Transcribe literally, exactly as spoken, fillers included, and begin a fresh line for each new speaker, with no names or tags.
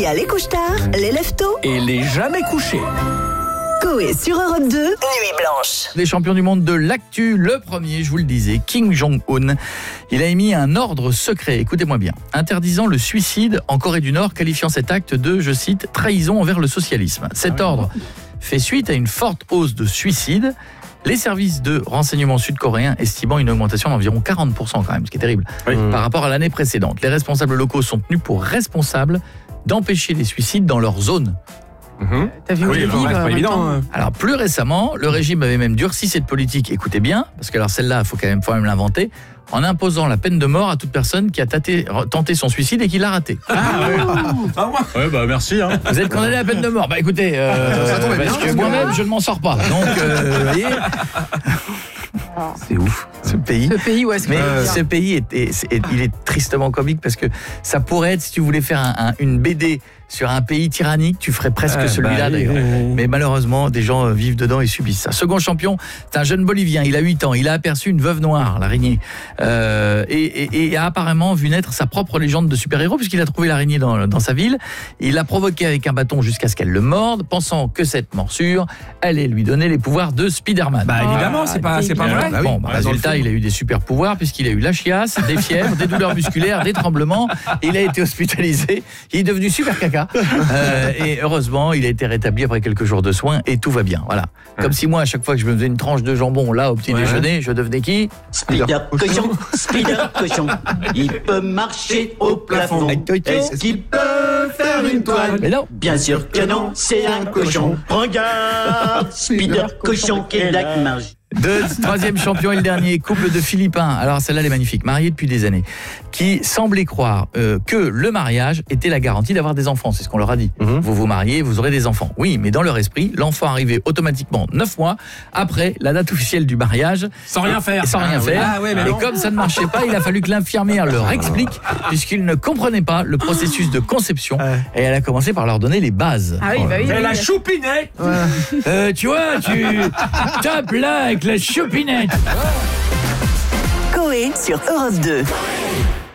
y a les couche-tard, les lève-tôt
et les jamais couchés.
Coé sur Europe deux, Nuit Blanche.
Les champions du monde de l'actu, le premier, je vous le disais, Kim Jong-un. Il a émis un ordre secret, écoutez-moi bien, interdisant le suicide en Corée du Nord, qualifiant cet acte de, je cite, trahison envers le socialisme. Cet ordre fait suite à une forte hausse de suicides. Les services de renseignement sud-coréens estimant une augmentation d'environ quarante pour cent quand même, ce qui est terrible, oui. par rapport à l'année précédente. Les responsables locaux sont tenus pour responsables d'empêcher les suicides dans leur zone.
Mmh. T'as vu où oui, vivre,
c'est pas évident. Hein.
Alors plus récemment, le régime avait même durci cette politique, écoutez bien, parce que alors celle-là, il faut quand même, faut quand même l'inventer, en imposant la peine de mort à toute personne qui a tâté, tenté son suicide et qui l'a raté.
Ah ouais, ouais bah merci. Hein.
Vous êtes condamné à la peine de mort. Bah écoutez, euh,
ça tombe
parce
bien,
que moi-même, je ne m'en sors pas. Donc, euh, vous voyez, c'est ouf. Ce pays,
ce pays, ouais,
mais euh, ce pays est, est, est, il est tristement comique parce que ça pourrait être, si tu voulais faire un, un, une B D sur un pays tyrannique, tu ferais presque euh, celui-là bah, d'ailleurs. Euh... Mais malheureusement, des gens vivent dedans et subissent ça. Second champion, c'est un jeune Bolivien, il a huit ans, il a aperçu une veuve noire, l'araignée, euh, et, et, et a apparemment vu naître sa propre légende de super-héros puisqu'il a trouvé l'araignée dans, dans sa ville. Il l'a provoquée avec un bâton jusqu'à ce qu'elle le morde, pensant que cette morsure allait lui donner les pouvoirs de Spider-Man.
Bah évidemment, ah, c'est pas, c'est pas vrai.
Bah, bon, bah, résultat, il a eu des super pouvoirs puisqu'il a eu la chiasse, des fièvres, des douleurs musculaires, des tremblements. Il a été hospitalisé, il est devenu super caca. Euh, et heureusement, il a été rétabli après quelques jours de soins et tout va bien. Voilà. Comme si moi, à chaque fois que je me faisais une tranche de jambon là au petit ouais. déjeuner, je devenais qui ?
Spider cochon, Spider cochon. Il peut marcher au plafond. Est-ce qu'il peut faire une toile ?
Mais non.
Bien sûr que non, c'est un cochon. Regarde, Spider cochon qui est la marge.
Deux, troisième champion et le dernier, couple de Philippins. Alors celle-là, elle est magnifique, mariés depuis des années, qui semblaient croire euh, que le mariage était la garantie d'avoir des enfants. C'est ce qu'on leur a dit. Mm-hmm. Vous vous mariez, vous aurez des enfants. Oui, mais dans leur esprit, l'enfant arrivait automatiquement neuf mois après la date officielle du mariage.
Sans rien faire.
Sans rien
ah,
faire.
Ah, ouais, mais
et
non.
comme ça ne marchait pas, il a fallu que l'infirmière leur explique, puisqu'ils ne comprenaient pas le processus de conception. Et elle a commencé par leur donner les bases.
Ah oui, bah oui.
Mais
oui,
la
oui.
choupinette
ouais. euh, Tu vois, tu tapes là avec la choupinette.
Coé sur Europe deux.